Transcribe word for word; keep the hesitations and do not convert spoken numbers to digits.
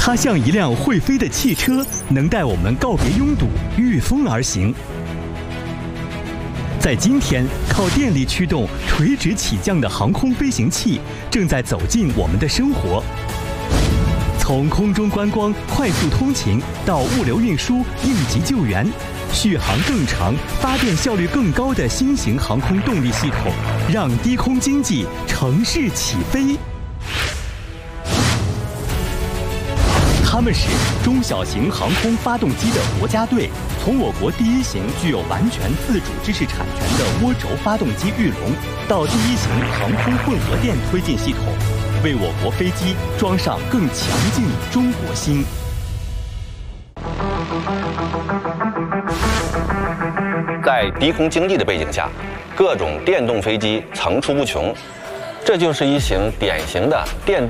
它像一辆会飞的汽车，能带我们告别拥堵，御风而行。在今天，靠电力驱动、垂直起降的航空飞行器正在走进我们的生活。从空中观光、快速通勤到物流运输、应急救援，续航更长、发电效率更高的新型航空动力系统，让低空经济乘势起飞。他们是中小型航空发动机的国家队，从我国第一型具有完全自主知识产权的涡轴发动机玉龙，到第一型航空混合电推进系统，为我国飞机装上更强劲中国心。 在低空经济的背景下，各种电动飞机层出不穷，这就是一型典型的电动